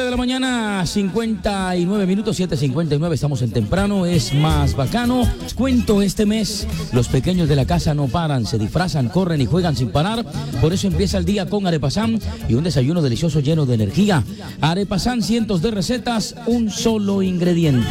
de la mañana, 59 minutos, 7:59, estamos en temprano, es más bacano. Cuento este mes, los pequeños de la casa no paran, se disfrazan, corren y juegan sin parar. Por eso empieza el día con Arepasán y un desayuno delicioso lleno de energía. Arepasán, cientos de recetas, un solo ingrediente.